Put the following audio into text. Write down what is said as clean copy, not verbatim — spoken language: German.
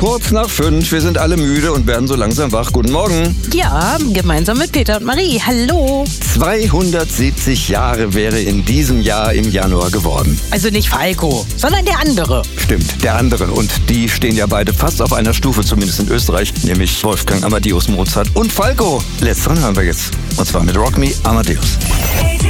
Kurz nach 5, wir sind alle müde und werden so langsam wach. Guten Morgen. Ja, gemeinsam mit Peter und Marie. Hallo. 270 Jahre wäre in diesem Jahr im Januar geworden. Also nicht Falco, sondern der andere. Stimmt, der andere. Und die stehen ja beide fast auf einer Stufe, zumindest in Österreich, nämlich Wolfgang Amadeus Mozart und Falco. Letzteren hören wir jetzt. Und zwar mit Rock Me Amadeus.